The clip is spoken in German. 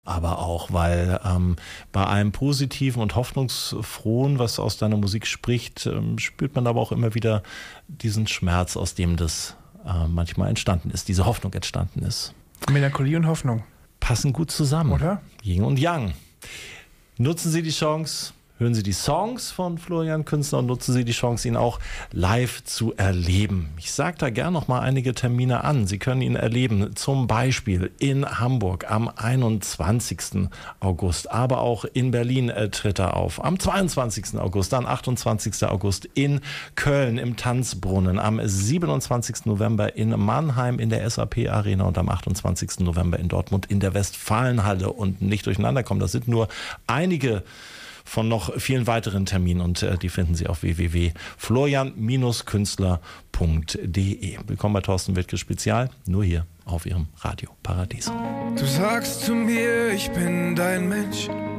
Aber auch, weil bei allem Positiven und Hoffnungsfrohen, was aus deiner Musik spricht, spürt man aber auch immer wieder diesen Schmerz, aus dem das manchmal entstanden ist, diese Hoffnung entstanden ist. Melancholie und Hoffnung. Passen gut zusammen. Oder? Yin und Yang. Nutzen Sie die Chance. Hören Sie die Songs von Florian Künstler und nutzen Sie die Chance, ihn auch live zu erleben. Ich sage da gerne noch mal einige Termine an. Sie können ihn erleben, zum Beispiel in Hamburg am 21. August, aber auch in Berlin tritt er auf. Am 22. August, dann 28. August in Köln im Tanzbrunnen, am 27. November in Mannheim in der SAP Arena und am 28. November in Dortmund in der Westfalenhalle. Und nicht durcheinander kommen, das sind nur einige von noch vielen weiteren Terminen und die finden Sie auf www.florian-künstler.de. Willkommen bei Thorsten Wittke Spezial, nur hier auf Ihrem Radio Paradies. Du sagst zu mir, ich bin dein Mensch.